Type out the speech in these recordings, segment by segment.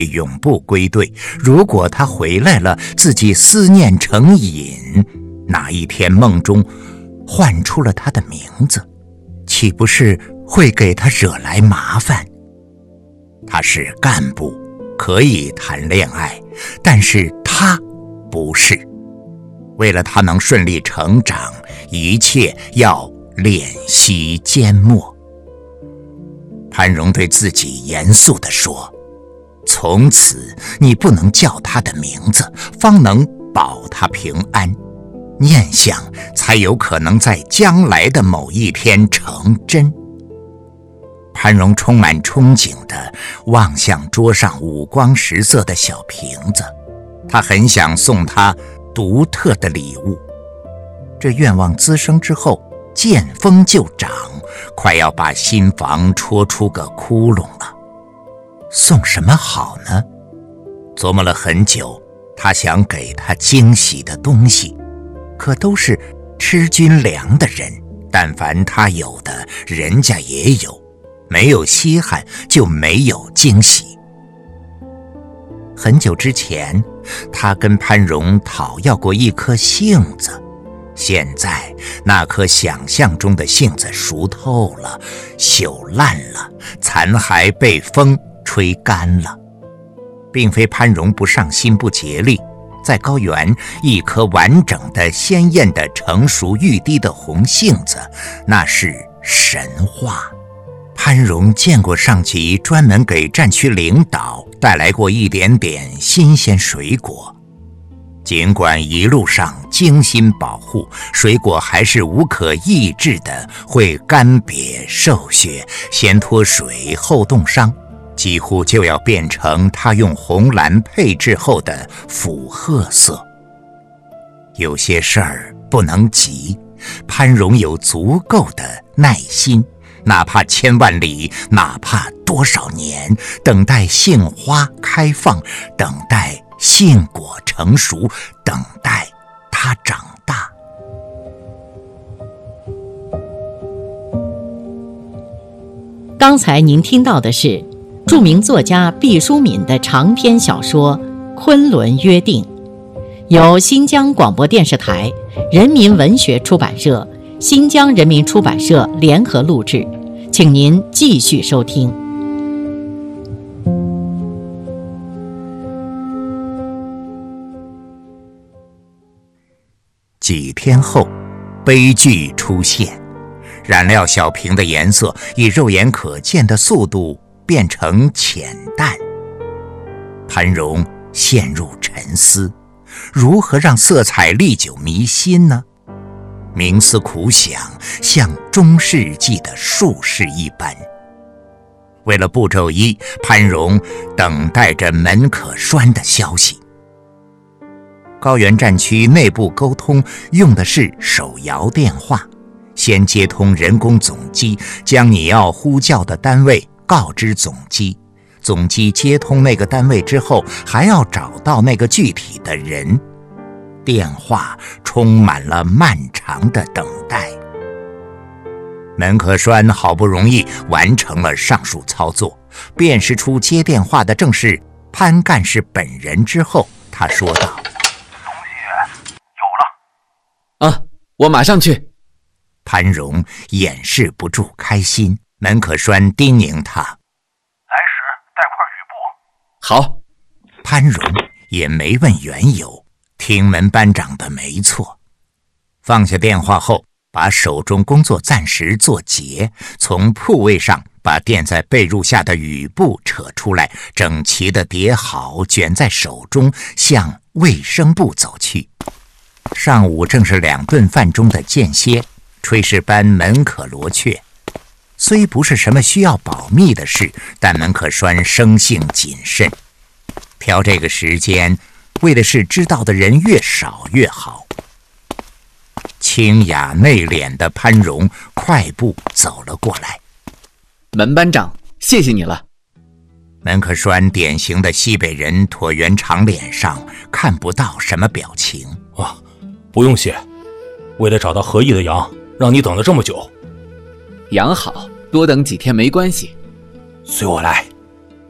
永不归队。如果他回来了，自己思念成瘾，哪一天梦中唤出了他的名字，岂不是会给他惹来麻烦？他是干部，可以谈恋爱，但是他不是。为了他能顺利成长，一切要敛息缄默。潘荣对自己严肃地说，从此你不能叫他的名字，方能保他平安，念想才有可能在将来的某一天成真。潘荣充满憧憬地望向桌上五光十色的小瓶子，他很想送他独特的礼物。这愿望滋生之后，见风就长，快要把心房戳出个窟窿了。送什么好呢？琢磨了很久，他想给他惊喜的东西，可都是吃军粮的人，但凡他有的，人家也有，没有稀罕就没有惊喜。很久之前，他跟潘荣讨要过一颗杏子，现在那颗想象中的杏子熟透了，朽烂了，残骸被风吹干了。并非潘荣不上心不竭力，在高原一颗完整的鲜艳的成熟欲滴的红杏子，那是神话。潘荣见过上级专门给战区领导带来过一点点新鲜水果，尽管一路上精心保护，水果还是无可抑制的会干瘪受血，先脱水后冻伤，几乎就要变成他用红蓝配制后的腐褐色。有些事儿不能急，潘荣有足够的耐心，哪怕千万里，哪怕多少年，等待杏花开放，等待杏果成熟，等待它长大。 刚才您听到的是著名作家毕淑敏的长篇小说《昆仑约定》，由新疆广播电视台、人民文学出版社、新疆人民出版社联合录制，请您继续收听。 几天后，悲剧出现，染料小瓶的颜色以肉眼可见的速度变成浅淡。潘荣陷入沉思，如何让色彩历久弥新呢？冥思苦想，像中世纪的术士一般。为了步骤一，潘荣等待着门可栓的消息。高原战区内部沟通用的是手摇电话，先接通人工总机，将你要呼叫的单位告知总机，总机接通那个单位之后，还要找到那个具体的人。电话充满了漫长的等待。门可栓好不容易完成了上述操作，辨识出接电话的正是潘干事本人之后，他说道：“ 东西有了。” 啊，我马上去。 潘荣掩饰不住开心，门可栓叮咛他：“ 来时带块雨布。” 好。 潘荣也没问缘由，听门班长的没错。放下电话后，把手中工作暂时做结，从铺位上把垫在被褥下的雨布扯出来，整齐地叠好，卷在手中，向卫生部走去。上午正是2顿饭中的间歇，炊事班门可罗雀。虽不是什么需要保密的事，但门可栓生性谨慎，挑这个时间，为的是知道的人越少越好。清雅内敛的潘荣快步走了过来。 门班长，谢谢你了。 门可栓典型的西北人椭圆长脸上看不到什么表情。 不用谢，为了找到合意的羊，让你等了这么久。 羊好，多等几天没关系。 随我来。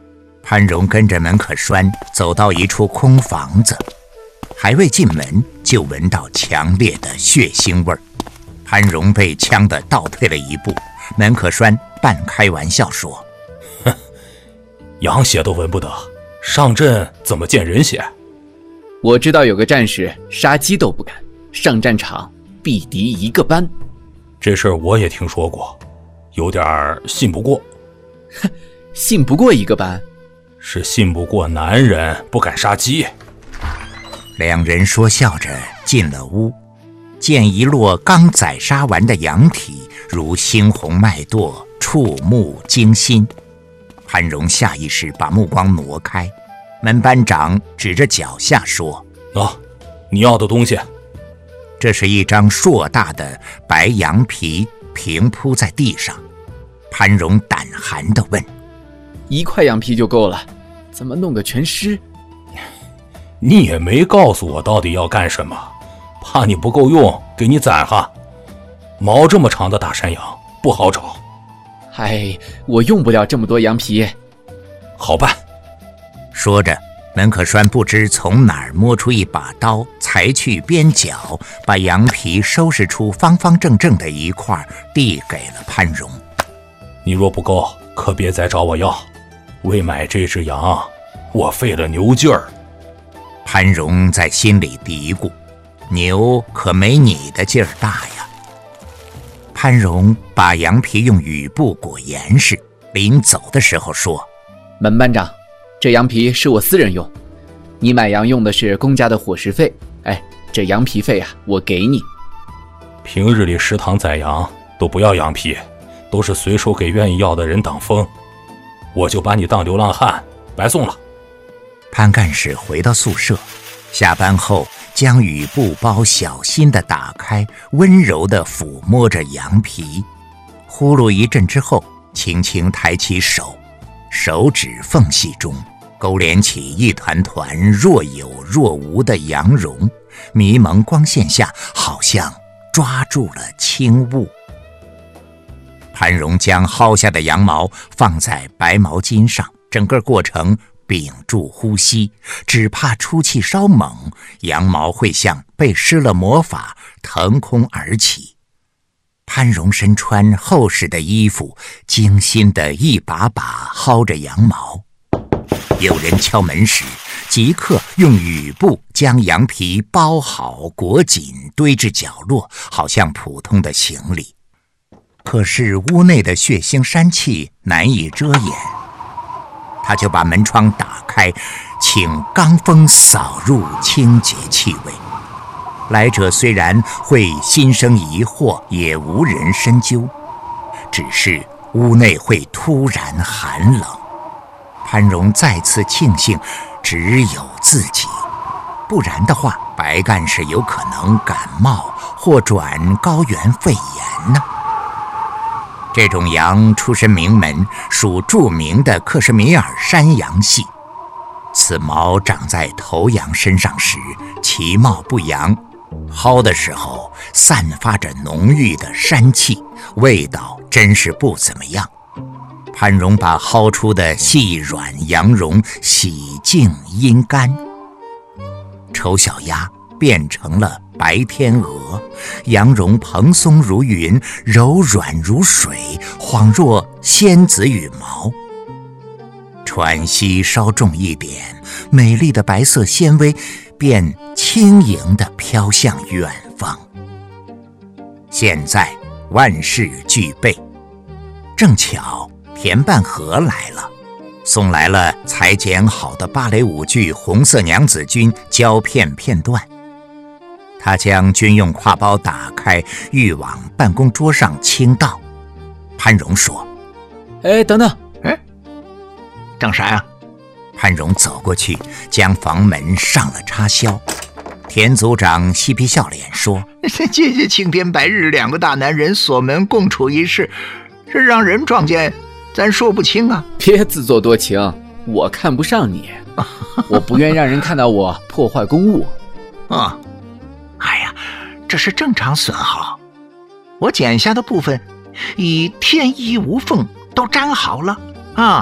潘荣跟着门可栓走到一处空房子，还未进门就闻到强烈的血腥味儿。潘荣被呛得倒退了一步，门可栓半开玩笑说：“ 哼，羊血都闻不得，上阵怎么见人血？” 我知道有个战士杀鸡都不敢，上战场必敌一个班。 这事儿我也听说过，有点信不过。 哼，信不过一个班？ 是信不过男人不敢杀鸡。 两人说笑着进了屋，见一摞刚宰杀完的羊体如猩红脉堕，触目惊心。潘荣下意识把目光挪开，门班长指着脚下说：“ 你要的东西。” 这是一张硕大的白羊皮平铺在地上。潘荣胆寒地问：“ 一块羊皮就够了，怎么弄个全尸？” 你也没告诉我到底要干什么，怕你不够用，给你攒哈。毛这么长的大山羊不好找。 哎，我用不了这么多羊皮。 好办。 说着，门可栓不知从哪儿摸出一把刀，裁去边角，把羊皮收拾出方方正正的一块，递给了潘荣。 你若不够，可别再找我要。为买这只羊，我费了牛劲儿。 潘荣在心里嘀咕：牛可没你的劲儿大呀。潘荣把羊皮用雨布裹严实，临走的时候说：“ 门班长，这羊皮是我私人用，你买羊用的是公家的伙食费，这羊皮费啊，我给你。 平日里食堂宰羊都不要羊皮，都是随手给愿意要的人挡风，我就把你当流浪汉，白送了。” 潘干事回到宿舍，下班后将雨布包小心地打开，温柔地抚摸着羊皮，呼噜一阵之后，轻轻抬起手，手指缝隙中勾连起一团团若有若无的羊绒，迷蒙光线下好像抓住了轻物。潘荣将薅下的羊毛放在白毛巾上，整个过程屏住呼吸，只怕出气稍猛，羊毛会像被施了魔法腾空而起。潘荣身穿厚实的衣服，精心地一把把薅着羊毛。有人敲门时，即刻用雨布将羊皮包好裹紧，堆至角落，好像普通的行李。可是屋内的血腥膻气难以遮掩，他就把门窗打开，请罡风扫入清洁气味。来者虽然会心生疑惑，也无人深究，只是屋内会突然寒冷。潘荣再次庆幸只有自己，不然的话，白干事有可能感冒或转高原肺炎呢。这种羊出身名门，属著名的克什米尔山羊系。此毛长在头羊身上时，其貌不扬，薅的时候散发着浓郁的膻气，味道真是不怎么样。潘荣把薅出的细软羊绒洗净阴干，丑小鸭变成了白天鹅，羊绒蓬松如云，柔软如水，恍若仙子羽毛。喘息稍重一点，美丽的白色纤维便轻盈地飘向远方。现在万事俱备，正巧田半和来了，送来了裁剪好的芭蕾舞剧《红色娘子军》胶片片段。他将军用挎包打开，欲往办公桌上倾倒。潘荣说：“ 等等， 整啥呀？”潘荣走过去，将房门上了插销。田组长嬉皮笑脸说：“ 姐姐青天白日，两个大男人锁门共处一室，这让人撞见，咱说不清啊。” 别自作多情，我看不上你，我不愿让人看到我破坏公物。 哎呀，这是正常损耗，我剪下的部分已天衣无缝，都粘好了啊。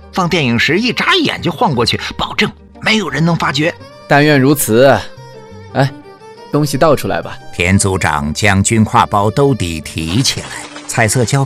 放电影时一眨眼就晃过去，保证没有人能发觉。 但愿如此。哎，东西倒出来吧。 田组长将军挎包兜底提起来，彩色胶